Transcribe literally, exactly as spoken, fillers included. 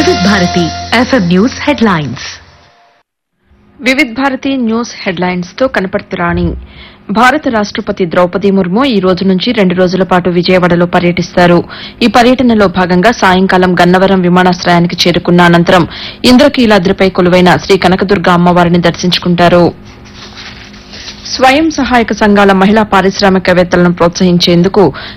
వివిధ Bharati FM news headlines. వివిధ Bharati news headlines తో కనపర్తి రాణి. భారత రాష్టపతి ద్రౌపది ముర్ము ఈ రోజు నుంచి రెండు రోజుల పాటు విజయవాడలో పర్యటిస్తారు. ఈ పర్యటనలో భాగంగా సాయంకాలం గన్నవరం విమానాశ్రయానికి చేరుకున్న అనంతరం ఇంద్రకీలాద్రిపై కొలువైన శ్రీ కనకదుర్గ అమ్మవారిని దర్శించుకుంటారు. స్వయం సహాయక సంఘాల మహిళా పారిశ్రామికవేత్తలను ప్రోత్సహించేందుకు